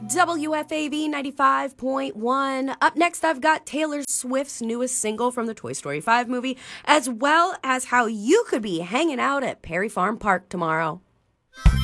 WFAV 95.1. Up next, I've got Taylor Swift's newest single from the Toy Story 5 movie, as well as how you could be hanging out at Perry Farm Park tomorrow.